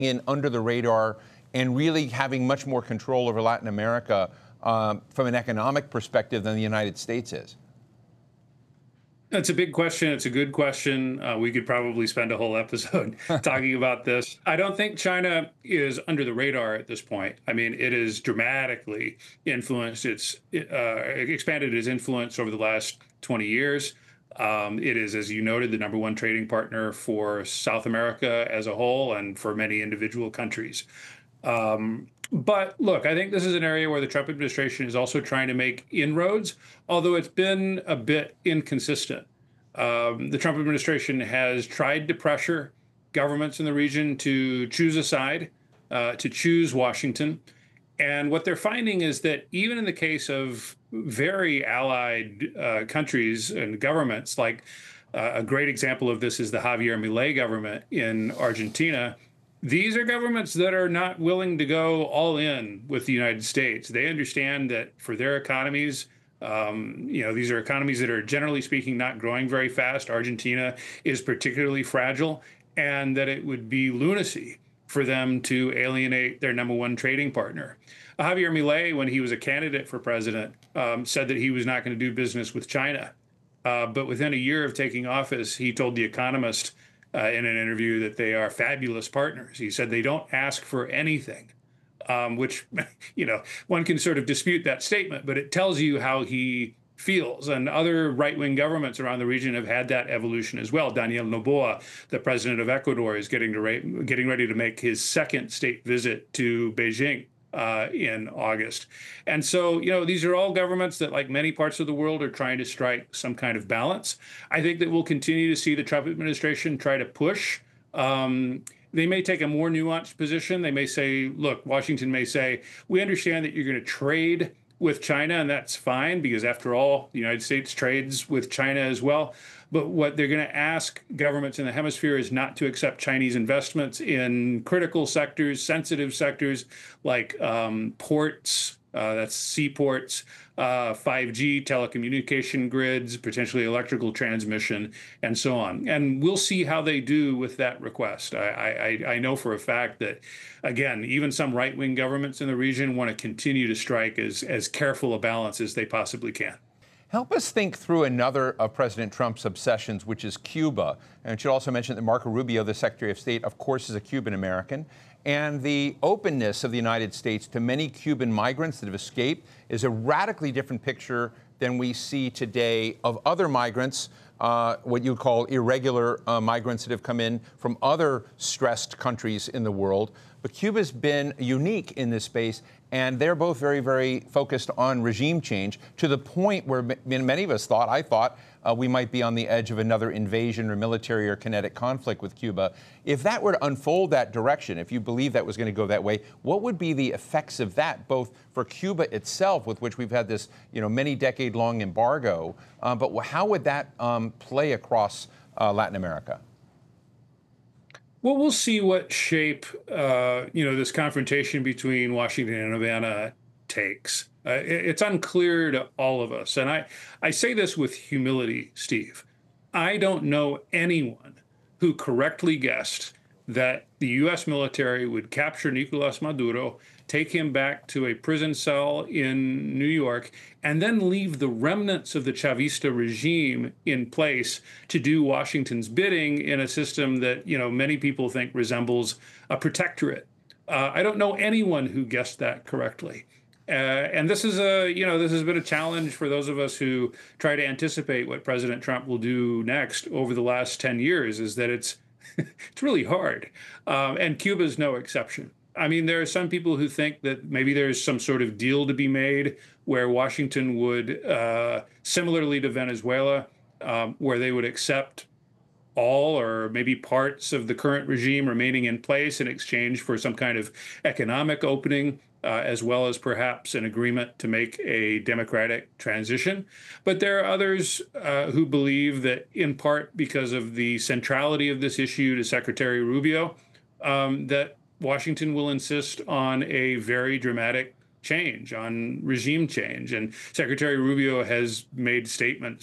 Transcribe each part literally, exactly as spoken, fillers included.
in under the radar and really having much more control over Latin America um, from an economic perspective than the United States is? It's a big question. It's a good question. Uh, we could probably spend a whole episode talking about this. I don't think China is under the radar at this point. I mean, it has dramatically influenced its, uh, expanded its influence over the last twenty years. Um, it is, as you noted, the number one trading partner for South America as a whole and for many individual countries. Um, but look, I think this is an area where the Trump administration is also trying to make inroads, although it's been a bit inconsistent. Um, the Trump administration has tried to pressure governments in the region to choose a side, uh, to choose Washington. And what they're finding is that even in the case of very allied uh, countries and governments, like uh, a great example of this is the Javier Milei government in Argentina. These are governments that are not willing to go all in with the United States. They understand that for their economies, um, you know, these are economies that are generally speaking not growing very fast. Argentina is particularly fragile, and that it would be lunacy for them to alienate their number one trading partner. Javier Milei, when he was a candidate for president, um, said that he was not going to do business with China. Uh, but within a year of taking office, he told The Economist uh, in an interview that they are fabulous partners. He said they don't ask for anything, um, which, you know, one can sort of dispute that statement, but it tells you how he feels. And other right-wing governments around the region have had that evolution as well. Daniel Noboa, the president of Ecuador, is getting to getting ready to make his second state visit to Beijing uh, in August. And so, you know, these are all governments that, like many parts of the world, are trying to strike some kind of balance. I think that we'll continue to see the Trump administration try to push. Um, They may take a more nuanced position. They may say, look, Washington may say, we understand that you're going to trade with China, and that's fine, because after all, the United States trades with China as well. But what they're going to ask governments in the hemisphere is not to accept Chinese investments in critical sectors, sensitive sectors like um, ports, uh, that's seaports, uh, five G telecommunication grids, potentially electrical transmission, and so on. And we'll see how they do with that request. I, I, I know for a fact that, again, even some right-wing governments in the region want to continue to strike as, as careful a balance as they possibly can. Help us think through another of President Trump's obsessions, which is Cuba. And it should also mention that Marco Rubio, the Secretary of State, of course, is a Cuban American. And the openness of the United States to many Cuban migrants that have escaped is a radically different picture than we see today of other migrants, uh, what you call irregular uh, migrants that have come in from other stressed countries in the world. But Cuba's been unique in this space, and they're both very, very focused on regime change, to the point where many of us thought, I thought, uh, we might be on the edge of another invasion or military or kinetic conflict with Cuba. If that were to unfold that direction, if you believe that was going to go that way, what would be the effects of that, both for Cuba itself, with which we've had this, you know, many decade-long embargo, uh, but how would that um, play across uh, Latin America? Well, we'll see what shape, uh, you know, this confrontation between Washington and Havana takes. Uh, it, it's unclear to all of us. And I, I say this with humility, Steve. I don't know anyone who correctly guessed that the U S military would capture Nicolas Maduro, take him back to a prison cell in New York, and then leave the remnants of the Chavista regime in place to do Washington's bidding in a system that, you know, many people think resembles a protectorate. Uh, I don't know anyone who guessed that correctly. Uh, and this is a, you know, this has been a challenge for those of us who try to anticipate what President Trump will do next over the last ten years, is that it's, it's really hard. Um, and Cuba is no exception. I mean, there are some people who think that maybe there's some sort of deal to be made where Washington would, uh, similarly to Venezuela, um, where they would accept all or maybe parts of the current regime remaining in place in exchange for some kind of economic opening, uh, as well as perhaps an agreement to make a democratic transition. But there are others uh, who believe that, in part because of the centrality of this issue to Secretary Rubio, um, that Washington will insist on a very dramatic change, on regime change. And Secretary Rubio has made statements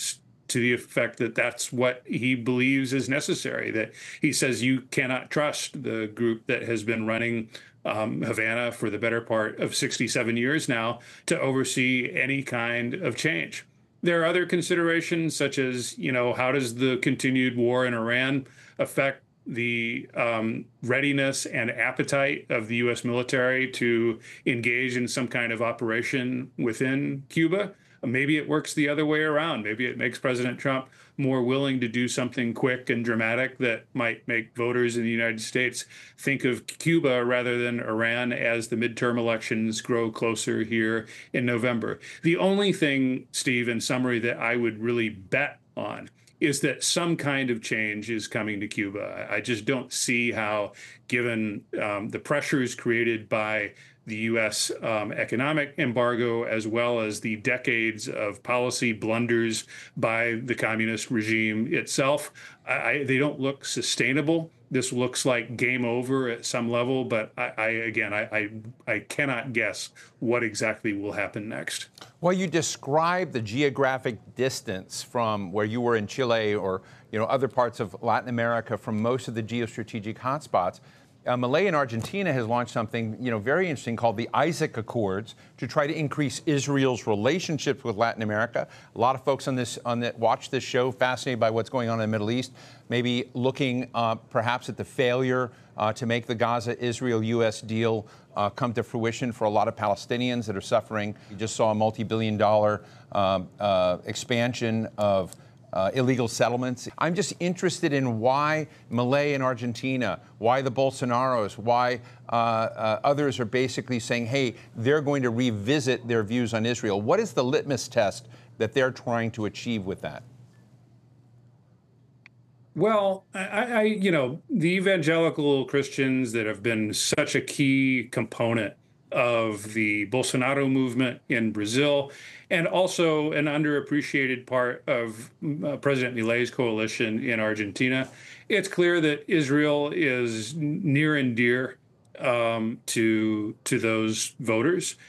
to the effect that that's what he believes is necessary, that he says you cannot trust the group that has been running um, Havana for the better part of sixty-seven years now to oversee any kind of change. There are other considerations, such as, you know, how does the continued war in Iran affect the um, readiness and appetite of the U S military to engage in some kind of operation within Cuba? Maybe it works the other way around. Maybe it makes President Trump more willing to do something quick and dramatic that might make voters in the United States think of Cuba rather than Iran as the midterm elections grow closer here in November. The only thing, Steve, in summary, that I would really bet on is that some kind of change is coming to Cuba. I just don't see how, given um, the pressures created by the U S um, economic embargo, as well as the decades of policy blunders by the communist regime itself, I, I, they don't look sustainable. This looks like game over at some level, but I, I again, I, I, I cannot guess what exactly will happen next. Well, you described the geographic distance from where you were in Chile or, you know, other parts of Latin America from most of the geostrategic hotspots. Uh, Milei in Argentina has launched something, you know, very interesting called the Isaac Accords to try to increase Israel's relationships with Latin America. A lot of folks on this on that watch this show fascinated by what's going on in the Middle East, maybe looking uh, perhaps at the failure uh, to make the Gaza-Israel-U S deal uh, come to fruition for a lot of Palestinians that are suffering. You just saw a multi-billion dollar uh, uh, expansion of Uh, illegal settlements. I'm just interested in why Milei in Argentina, why the Bolsonaros, why uh, uh, others are basically saying, hey, they're going to revisit their views on Israel. What is the litmus test that they're trying to achieve with that? Well, I, I, you know, the evangelical Christians that have been such a key component of the Bolsonaro movement in Brazil, and also an underappreciated part of uh, President Milei's coalition in Argentina. It's clear that Israel is near and dear um, to to those voters.